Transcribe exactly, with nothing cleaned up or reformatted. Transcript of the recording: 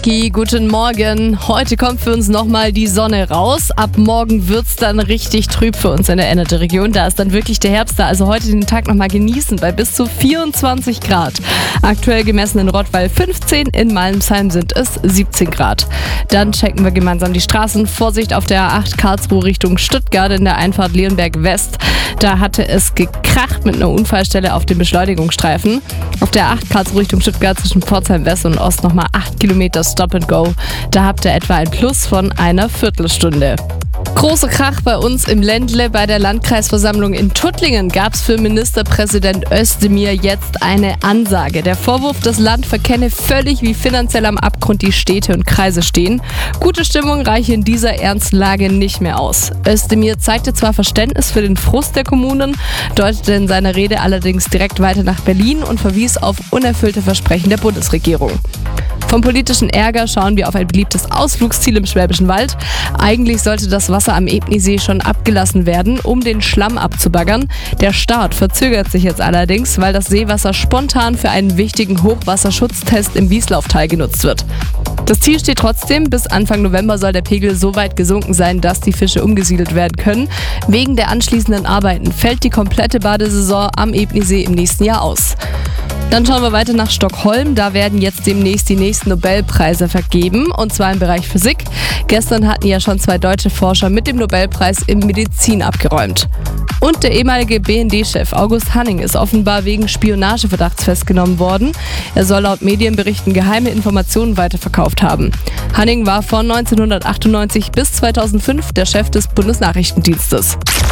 Ski, guten Morgen. Heute kommt für uns nochmal die Sonne raus. Ab morgen wird's dann richtig trüb für uns in der Energy-Region. Da ist dann wirklich der Herbst da. Also heute den Tag nochmal genießen bei bis zu vierundzwanzig Grad. Aktuell gemessen in Rottweil fünfzehn, in Malmsheim sind es siebzehn Grad. Dann checken wir gemeinsam die Straßen. Vorsicht auf der A acht Karlsruhe Richtung Stuttgart in der Einfahrt Leonberg West. Da hatte es gekracht mit einer Unfallstelle auf dem Beschleunigungsstreifen. Auf der A acht Karlsruhe Richtung Stuttgart zwischen Pforzheim West und Ost nochmal acht Kilometer Stop and Go. Da habt ihr etwa ein Plus von einer Viertelstunde. Großer Krach bei uns im Ländle. Bei der Landkreisversammlung in Tuttlingen gab es für Ministerpräsident Özdemir jetzt eine Ansage. Der Vorwurf, das Land verkenne völlig, wie finanziell am Abgrund die Städte und Kreise stehen. Gute Stimmung reiche in dieser ernsten Lage nicht mehr aus. Özdemir zeigte zwar Verständnis für den Frust der Kommunen, deutete in seiner Rede allerdings direkt weiter nach Berlin und verwies auf unerfüllte Versprechen der Bundesregierung. Vom politischen Ärger schauen wir auf ein beliebtes Ausflugsziel im Schwäbischen Wald. Eigentlich sollte das Wasser am Ebnisee schon abgelassen werden, um den Schlamm abzubaggern. Der Start verzögert sich jetzt allerdings, weil das Seewasser spontan für einen wichtigen Hochwasserschutztest im Wieslauftal genutzt wird. Das Ziel steht trotzdem, bis Anfang November soll der Pegel so weit gesunken sein, dass die Fische umgesiedelt werden können. Wegen der anschließenden Arbeiten fällt die komplette Badesaison am Ebnisee im nächsten Jahr aus. Dann schauen wir weiter nach Stockholm. Da werden jetzt demnächst die nächsten Nobelpreise vergeben, und zwar im Bereich Physik. Gestern hatten ja schon zwei deutsche Forscher mit dem Nobelpreis in Medizin abgeräumt. Und der ehemalige B N D-Chef August Hanning ist offenbar wegen Spionageverdachts festgenommen worden. Er soll laut Medienberichten geheime Informationen weiterverkauft haben. Hanning war von neunzehnhundertachtundneunzig bis zweitausendfünf der Chef des Bundesnachrichtendienstes.